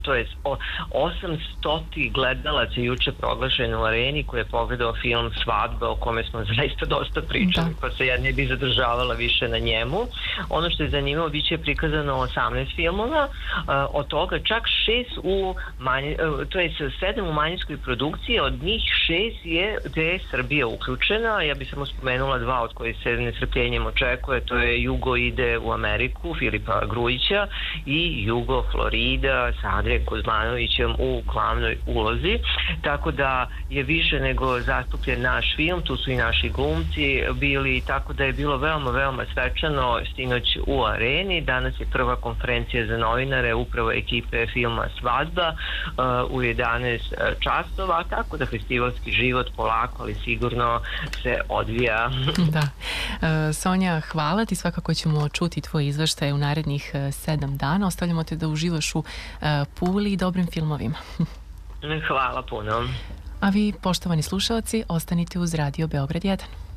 to je 800 gledalaca juče proglašeno u Areni koji je pogledao film Svadba o kome smo zaista dosta pričali, pa se ja ne bi zadržavala više na njemu. Ono što je zanimljivo, bit će prikazano 18 filmova, od toga čak 7 u manjinskoj produkciji, od njih 6 je gde je Srbija uključena. Ja bih samo spomenula 2 od koji se nestrpljenjem očekuje, to je Jugo ide u Ameriku Filipa Grujića i Jugo Florida sa Andrejem Kuzmanovićem u glavnoj ulozi, tako da je više nego zastupljen naš film, tu su i naši glumci bili, tako da je bilo veoma svečano sinoć u Areni. Danas je prva konferencija za novinare upravo ekipe filma Svadba u 11 časova, tako da festivalski život polako, ali sigurno se odvija. Da. Sonja, hvala ti, svakako ćemo čuti tvoj izveštaj u narednih 7 dana. Ostavljamo te da uživaš u Puli i dobrim filmovima. Hvala puno. A vi, poštovani slušalci, ostanite uz Radio Beograd 1.